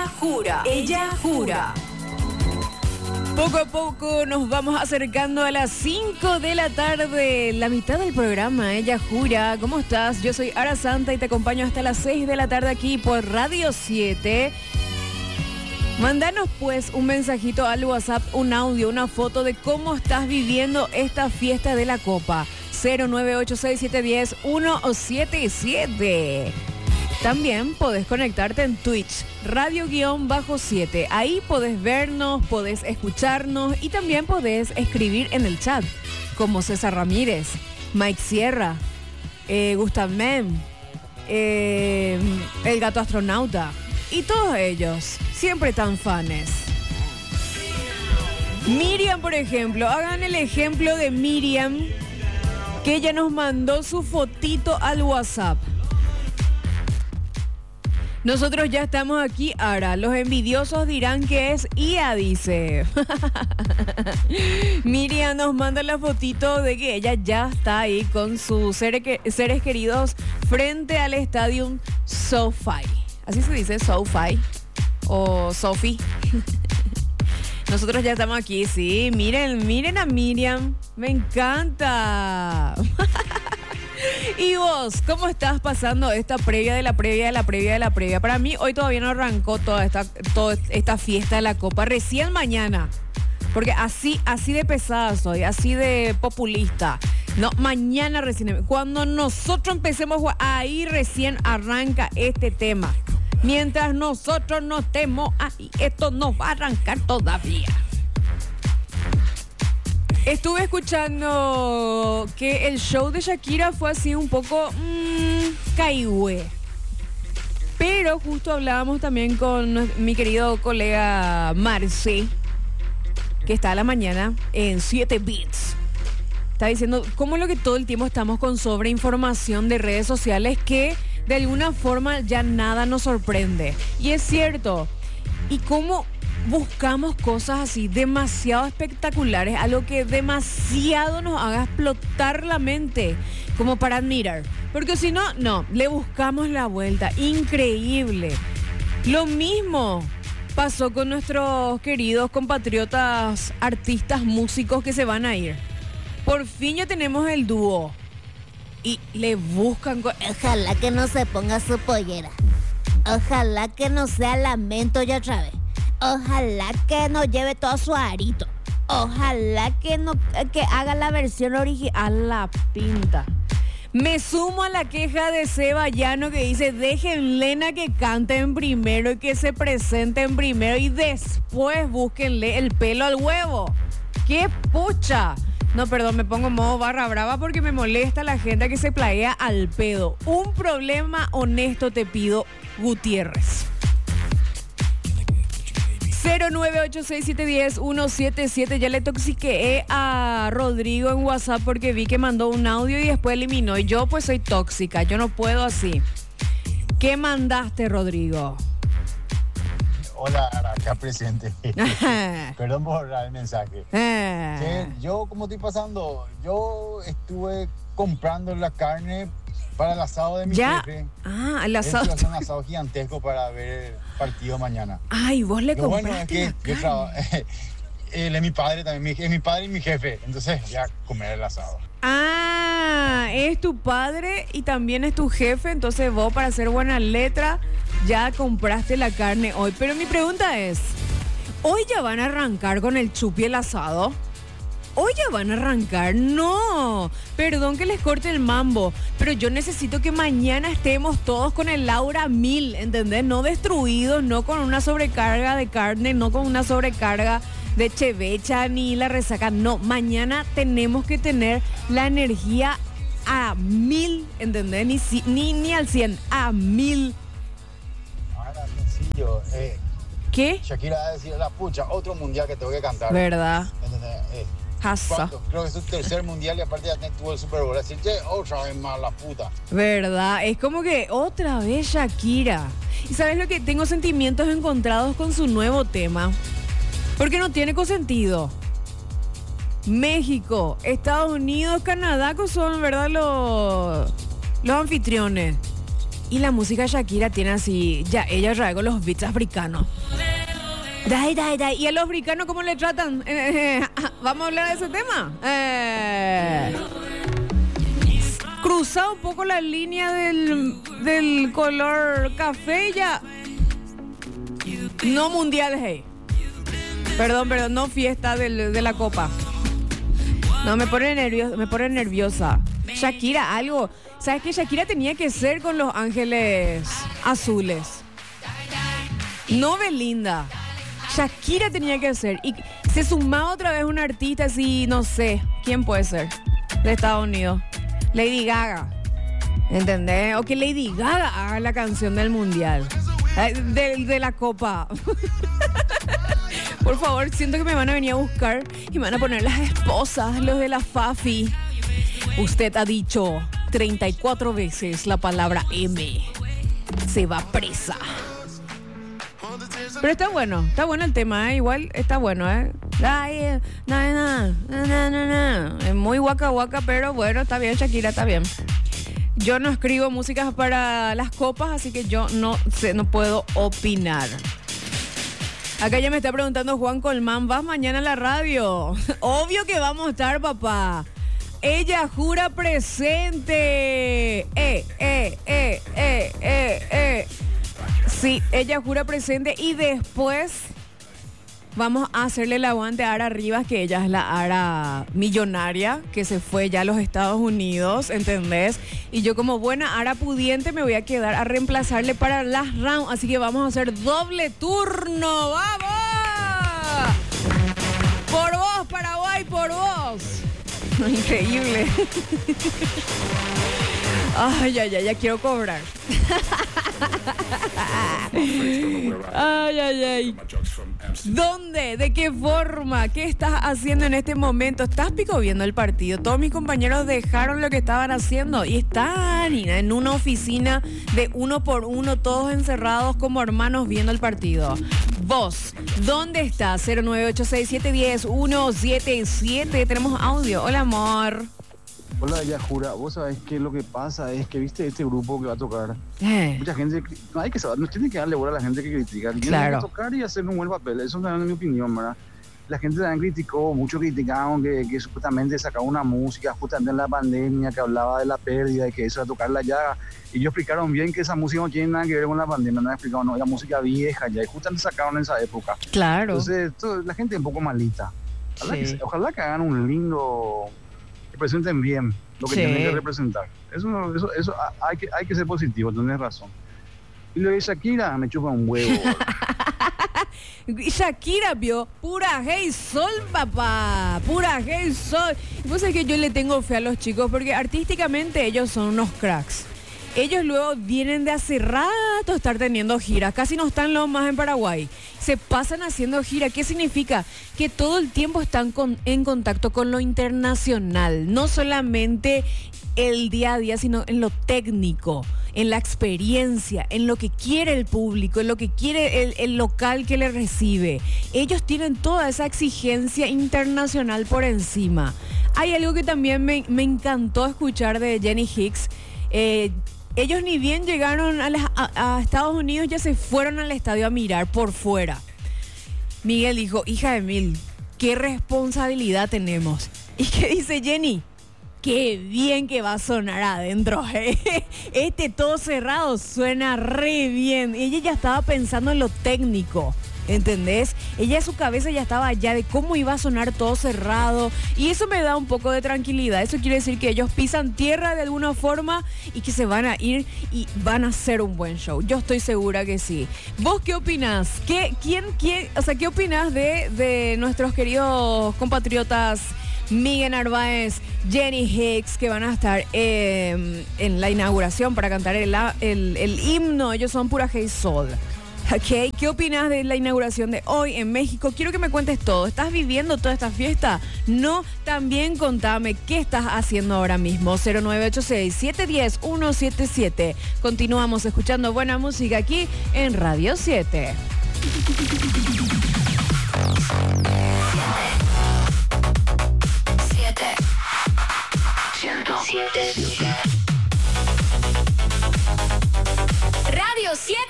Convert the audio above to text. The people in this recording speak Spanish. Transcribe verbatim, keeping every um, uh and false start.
Ella jura, ella jura. Poco a poco nos vamos acercando a las cinco de la tarde, la mitad del programa, Ella Jura. ¿Cómo estás? Yo soy Ara Santa y te acompaño hasta las seis de la tarde aquí por Radio siete. Mándanos pues un mensajito al WhatsApp, un audio, una foto de cómo estás viviendo esta fiesta de la Copa. cero nueve ocho seis siete uno cero uno siete siete. También podés conectarte en Twitch, radio siete. Ahí podés vernos, podés escucharnos y también podés escribir en el chat, como César Ramírez, Mike Sierra, eh, Gustav Mem, eh, el gato astronauta y todos ellos, siempre tan fanes. Miriam, por ejemplo, hagan el ejemplo de Miriam, que ella nos mandó su fotito al WhatsApp. Nosotros ya estamos aquí, ahora los envidiosos dirán que es I A, dice. Miriam nos manda la fotito de que ella ya está ahí con sus seres, seres queridos frente al estadio SoFi. Así se dice, SoFi o Sofi. Nosotros ya estamos aquí, sí. Miren, miren a Miriam. Me encanta. Y vos, ¿cómo estás pasando esta previa de la previa de la previa de la previa? Para mí, hoy todavía no arrancó toda esta, toda esta fiesta de la Copa. Recién mañana. Porque así, así de pesada soy, así de populista. No, mañana recién. Cuando nosotros empecemos, ahí recién arranca este tema. Mientras nosotros no estemos ahí, esto no va a arrancar todavía. Estuve escuchando que el show de Shakira fue así un poco mmm, caigüe. Pero justo hablábamos también con mi querido colega Marce, que está a la mañana en siete bits. Está diciendo cómo es lo que todo el tiempo estamos con sobreinformación de redes sociales que de alguna forma ya nada nos sorprende. Y es cierto. Y cómo buscamos cosas así demasiado espectaculares, algo que demasiado nos haga explotar la mente, como para admirar. Porque si no, no, le buscamos la vuelta. Increíble. Lo mismo pasó con nuestros queridos compatriotas artistas músicos que se van a ir. Por fin ya tenemos el dúo. Y le buscan... Con... Ojalá que no se ponga su pollera. Ojalá que no sea lamento ya otra vez. Ojalá que no lleve todo su arito. Ojalá que no que haga la versión original. A la pinta. Me sumo a la queja de Seba Llano que dice: déjenle a que canten primero y que se presenten primero y después búsquenle el pelo al huevo. ¡Qué pucha! No, perdón, me pongo modo barra brava porque me molesta la gente que se plaguea al pedo. Un problema honesto te pido, Gutiérrez. cero nueve ocho seis siete uno cero siete siete. Ya le toxiqué a Rodrigo en WhatsApp porque vi que mandó un audio y después eliminó. Y yo pues soy tóxica, yo no puedo así. ¿Qué mandaste, Rodrigo? Hola, acá presente. Perdón por borrar el mensaje. Que yo, ¿cómo estoy pasando? Yo estuve comprando la carne para el asado de mi ¿Ya? jefe. Ah, el asado. Él hace un asado gigantesco para ver el partido mañana. Ay, vos le Lo compraste bueno es que la yo carne. trabajo, él es mi padre también, mi, es mi padre y mi jefe. Entonces, ya comer el asado. Ah, es tu padre y también es tu jefe, entonces vos para hacer buena letra ya compraste la carne hoy. Pero mi pregunta es, ¿hoy ya van a arrancar con el chupi el asado? ¿Hoy ya van a arrancar? No, perdón que les corte el mambo, pero yo necesito que mañana estemos todos con el Laura mil, ¿entendés? No destruidos, no con una sobrecarga de carne, no con una sobrecarga de chevecha ni la resaca. No, mañana tenemos que tener la energía a mil, ¿entendés? Ni, ni, ni al cien, a mil. Ahora, sencillo. Eh, ¿Qué? Shakira va a decir, la pucha, otro mundial que tengo que cantar. ¿Verdad? ¿Entendés? Eh, Hasa. ¿Cuánto? Creo que es su tercer mundial y aparte ya tuvo el Super Bowl. Decir, che, otra vez más la puta. ¿Verdad? Es como que otra vez Shakira. ¿Y sabes lo que? Tengo sentimientos encontrados con su nuevo tema. Porque no tiene sentido. México, Estados Unidos, Canadá, que son, ¿verdad? Los, los anfitriones. Y la música de Shakira tiene así, ya ella trae con los beats africanos. Dai, dai, dai. ¿Y a los africanos cómo le tratan? Eh, eh, ¿Vamos a hablar de ese tema? Eh, cruza un poco la línea del, del color café ya. No mundial, hey. Perdón, perdón, no fiesta del, de la copa. No, me pone nerviosa, me pone nerviosa. Shakira, algo. ¿Sabes qué? Shakira tenía que ser con Los Ángeles Azules. No Belinda. Shakira tenía que ser. Y se sumaba otra vez un artista así, no sé. ¿Quién puede ser? De Estados Unidos. Lady Gaga. ¿Entendés? O que Lady Gaga haga la canción del mundial. De, de la copa. Por favor, siento que me van a venir a buscar y me van a poner las esposas, los de la Fafi. Usted ha dicho treinta y cuatro veces la palabra M. Se va presa. Pero está bueno, está bueno el tema, ¿eh? Igual está bueno, ¿eh? Ay, no, no, no, no, no. Es muy guaca guaca, pero bueno, está bien, Shakira, está bien. Yo no escribo músicas para las copas, así que yo no sé, no puedo opinar. Acá ya me está preguntando Juan Colmán, ¿vas mañana a la radio? Obvio que vamos a estar, papá. Ella jura presente. Eh, eh, eh, eh, eh, eh. Sí, ella jura presente y después vamos a hacerle el aguante a Ara Rivas, que ella es la Ara millonaria, que se fue ya a los Estados Unidos, ¿entendés? Y yo como buena Ara pudiente me voy a quedar a reemplazarle para las rounds, así que vamos a hacer doble turno, ¡vamos! Por vos, Paraguay, por vos. Increíble. Ay, ay, ay, ya quiero cobrar. Ay, ay, ay. ¿Dónde? ¿De qué forma? ¿Qué estás haciendo en este momento? ¿Estás pico viendo el partido? Todos mis compañeros dejaron lo que estaban haciendo y están en una oficina de uno por uno, todos encerrados como hermanos viendo el partido. Vos, ¿dónde estás? cero nueve ocho seis siete uno cero uno siete siete. Tenemos audio. Hola, amor. Hola, Yajura. Vos sabés que lo que pasa es que, viste, este grupo que va a tocar, Eh. mucha gente, no hay que saber, no tiene que darle bola a la gente que critica. Tiene Claro. que tocar y hacer un buen papel. Eso no es mi opinión, ¿verdad? La gente también criticó, muchos criticaron que, que supuestamente sacaba una música justamente en la pandemia que hablaba de la pérdida y que eso era tocar la llaga. Y ellos explicaron bien que esa música no tiene nada que ver con la pandemia, no explicaron, no, era música vieja ya, y justamente sacaron en esa época. Claro. Entonces, todo, la gente es un poco malita. Ojalá, Sí. que, ojalá que hagan un lindo, que presenten bien lo que Sí. tienen que representar. Eso, eso, eso hay, que, hay que ser positivo, tenés razón. Y lo de Shakira me chupa un huevo. Shakira vio pura hey sol, papá, pura hey sol. Y vos sabés que yo le tengo fe a los chicos porque artísticamente ellos son unos cracks. Ellos luego vienen de hace rato estar teniendo giras, casi no están los más en Paraguay. Se pasan haciendo gira. ¿Qué significa? Que todo el tiempo están con, en contacto con lo internacional, no solamente el día a día, sino en lo técnico, en la experiencia, en lo que quiere el público, en lo que quiere el, el local que le recibe. Ellos tienen toda esa exigencia internacional por encima. Hay algo que también me, me encantó escuchar de Jenny Hicks. Eh, ellos ni bien llegaron a, la, a, a Estados Unidos, ya se fueron al estadio a mirar por fuera. Miguel dijo, hija de mil, qué responsabilidad tenemos. ¿Y qué dice Jenny? Qué bien que va a sonar adentro. Este todo cerrado suena re bien. Ella ya estaba pensando en lo técnico, ¿entendés? Ella en su cabeza ya estaba allá de cómo iba a sonar todo cerrado. Y eso me da un poco de tranquilidad. Eso quiere decir que ellos pisan tierra de alguna forma y que se van a ir y van a hacer un buen show. Yo estoy segura que sí. ¿Vos qué opinás? ¿Qué, quién, quién, o sea, ¿qué opinás de, de nuestros queridos compatriotas Miguel Narváez, Jenny Hicks, que van a estar eh, en la inauguración para cantar el, el, el himno? Ellos son pura hey soul. Okay. ¿Qué opinas de la inauguración de hoy en México? Quiero que me cuentes todo. ¿Estás viviendo toda esta fiesta? No, también contame qué estás haciendo ahora mismo. cero nueve ocho seis siete uno cero uno siete siete. Continuamos escuchando buena música aquí en Radio siete. siete. siete.